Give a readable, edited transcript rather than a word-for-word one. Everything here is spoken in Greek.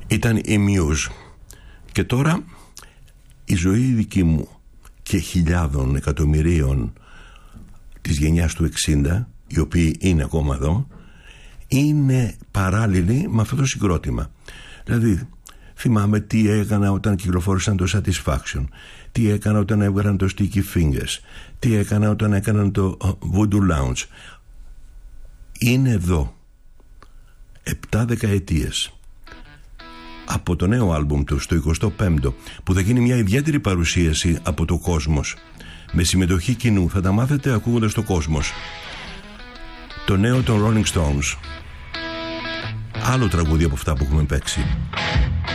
Ήταν η Muse. Και τώρα η ζωή δική μου και χιλιάδων εκατομμυρίων της γενιάς του 60, οι οποίοι είναι ακόμα εδώ, είναι παράλληλη με αυτό το συγκρότημα. Δηλαδή θυμάμαι τι έκανα όταν κυκλοφόρησαν το Satisfaction, τι έκανα όταν έβγαλαν το Sticky Fingers, τι έκανα όταν έκαναν το Voodoo Lounge. Είναι εδώ 7 δεκαετίες από το νέο άλμπουμ του, στο 25ο, που θα γίνει μια ιδιαίτερη παρουσίαση από το Κόσμος με συμμετοχή κοινού. Θα τα μάθετε ακούγοντας το Κόσμος. Το νέο των Rolling Stones, άλλο τραγούδι από αυτά που έχουμε παίξει.